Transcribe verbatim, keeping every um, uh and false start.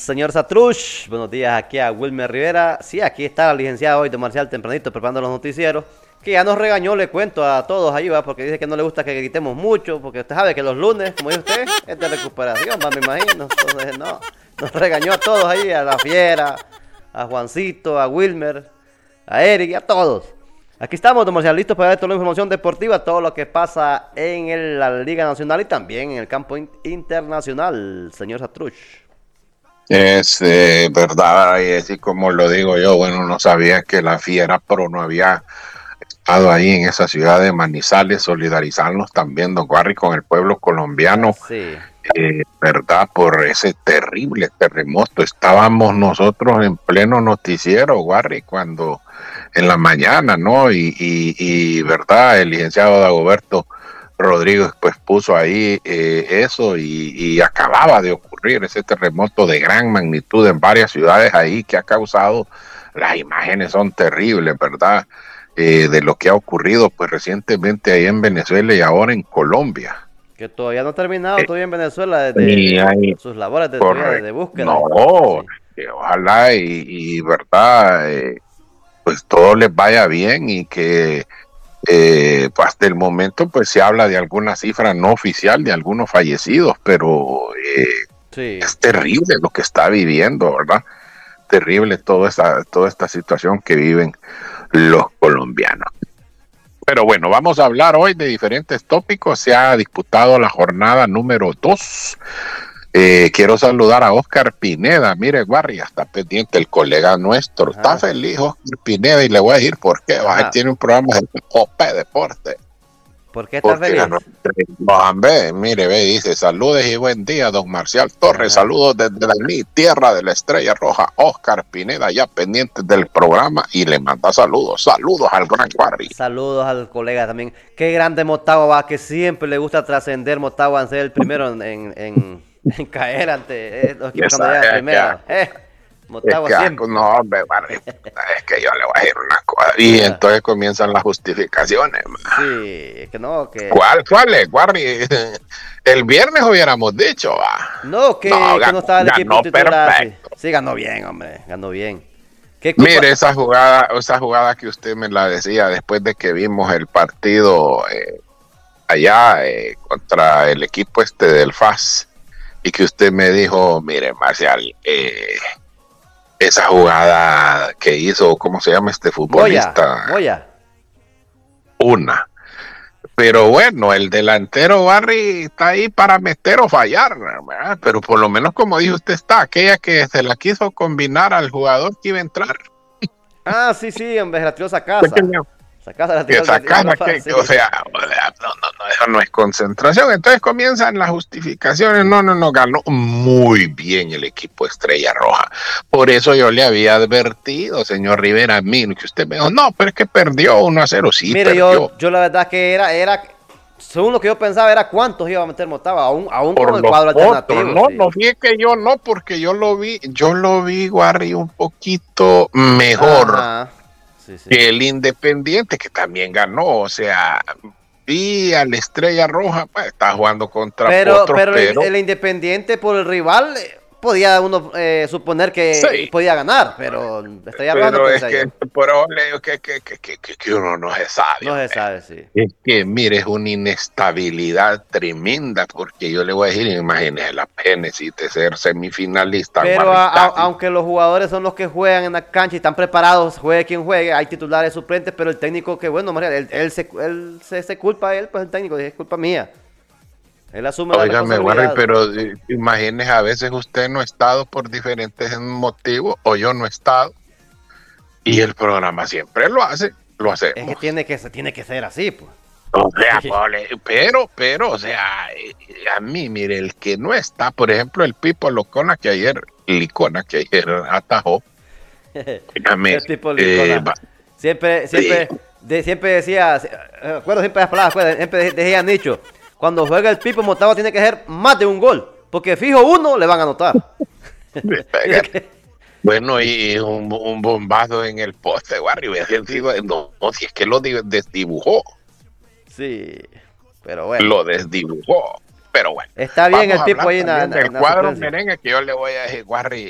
señor Satrush. Buenos días aquí a Wilmer Rivera. Sí, aquí está la licenciada hoy de Marcial tempranito preparando los noticieros. Que ya nos regañó, le cuento a todos ahí, va, porque dice que no le gusta que gritemos mucho, porque usted sabe que los lunes, como dice usted, es de recuperación, va, me imagino. Entonces, no, nos regañó a todos ahí, a la Fiera, a Juancito, a Wilmer, a Eric y a todos. Aquí estamos, don Marcial, listos para dar toda la información deportiva, todo lo que pasa en el- la Liga Nacional y también en el campo in- internacional, señor Satrush. Es eh, verdad, y así como lo digo yo, bueno, no sabía que la Fiera Pro no había estado ahí en esa ciudad de Manizales, solidarizarnos también, don Guarri, con el pueblo colombiano, Así. eh, verdad, por ese terrible terremoto. Estábamos nosotros en pleno noticiero, Guarri, cuando en la mañana, ¿no? Y, y, y verdad, el licenciado Dagoberto Rodríguez pues puso ahí eh, eso y, y acababa de ocurrir ese terremoto de gran magnitud en varias ciudades ahí que ha causado, las imágenes son terribles, ¿verdad? Eh, de lo que ha ocurrido pues recientemente ahí en Venezuela y ahora en Colombia. Que todavía no ha terminado, Eh, todavía en Venezuela, y desde hay, sus labores de, todavía de, correcto, de búsqueda. no, Sí. que ojalá y, y verdad, eh, pues todo les vaya bien y que Eh, pues hasta el momento pues se habla de alguna cifra no oficial de algunos fallecidos, pero eh, Sí. es terrible lo que está viviendo, ¿verdad? Terrible toda esta, toda esta situación que viven los colombianos. Pero bueno, vamos a hablar hoy de diferentes tópicos. Se ha disputado la jornada número dos. Eh, quiero saludar a Oscar Pineda. Mire, Guarri, está pendiente el colega nuestro. Está Ajá. feliz Oscar Pineda y le voy a decir por qué. Va, él Ajá. tiene un programa de Copa Deporte. ¿Por qué estás Porque ganó feliz? el Mohamed, mire, ve, dice, saludes y buen día, don Marcial Torres, Ajá. saludos desde la mi tierra de la Estrella Roja, Oscar Pineda, ya pendiente del programa, y le manda saludos, saludos al Gran Guarri. Saludos al colega también. Qué grande Motagua va, que siempre le gusta trascender Motagua en ser el primero en, en, en- en caer ante eh, los equipos cuando Esa, llegan es que, primero. Eh, es Motagua que, siempre. no, hombre, Guarri, es que yo le voy a decir una cosa, y Ajá. entonces comienzan las justificaciones. Sí, es que no, que... ¿Cuál, cuál es, Guarri? El viernes hubiéramos dicho, va. No, No, que, que no ganó, estaba el equipo ganó titular. Sí, perfecto. sí ganó bien, hombre, ganó bien. ¿Qué culpa? Mire, esa jugada, esa jugada que usted me la decía después de que vimos el partido eh, allá eh, contra el equipo este del F A S y que usted me dijo, mire, Marcial, eh, esa jugada que hizo, ¿cómo se llama este Moya, futbolista? Moya. Una. Pero bueno, el delantero Barry está ahí para meter o fallar, ¿verdad? Pero por lo menos como dijo usted está, aquella que se la quiso combinar al jugador que iba a entrar. Ah, sí, sí, hombre, la tiró esa casa. Esa casa la tiró, Que la tiró, sacar la que, sí. que, o sea, o sea, no, no, no, eso no es concentración. Entonces comienzan las justificaciones. No, no, no, ganó muy bien el equipo Estrella Roja. Por eso yo le había advertido, señor Rivera, a mí, que usted me dijo, no, pero es que perdió uno a cero. Sí, Mire, perdió. yo, yo la verdad que era, era, según lo que yo pensaba, era cuántos iba a meter Motagua, aún, aún con Por el los cuadro otros, alternativo, no, sí. no, fíjate que yo no, porque yo lo vi, yo lo vi, Guarri, un poquito mejor Ajá, sí, sí. que el Independiente, que también ganó, o sea, vi a la Estrella Roja, pues está jugando contra Pero, otros, pero el, pero el Independiente por el rival, eh, podía uno eh, suponer que sí, podía ganar, pero Estrella Roja no pero es pensé que, yo. pero le digo que, que, que, que, que- que uno no se sabe, No se hombre. sabe, sí. Es que, mire, es una inestabilidad tremenda, porque yo le voy a decir, imagínese la génesis de ser semifinalista, Pero a- a- Guarritari. aunque los jugadores son los que juegan en la cancha y están preparados, juegue quien juegue, hay titulares suplentes, pero el técnico que bueno, María, él, él se, él se, se culpa a él, pues el técnico, dice, es culpa mía. Él asume la Óigame, Barry, responsabilidad. pero eh, imagínese, a veces usted no ha estado por diferentes motivos, o yo no he estado, y el programa siempre lo hace, lo Es que hacemos. tiene que, tiene que ser así, pues. O sea, pole- pero, pero, o sea, eh, a mí, mire, el que no está, por ejemplo, el Pipo Locona que ayer, Licona que ayer atajó, dígame, El tipo eh, Licona. va- Siempre, sí, siempre, de, siempre decía, eh, acuerdo siempre las palabras, acuerdo, siempre de- decían dicho, cuando juega el Pipo Motagua tiene que hacer más de un gol, porque fijo uno le van a anotar. Dice pega. que- Bueno, y un, un bombazo en el poste, Barry, hubiese sido- no, no, si es que lo di- desdibujó. sí, pero bueno. Lo desdibujó. Pero bueno, Está bien vamos el a Pipo hablar ahí en la, en también la- del en la cuadro suplencia. merengue que yo le voy a decir, Guarri,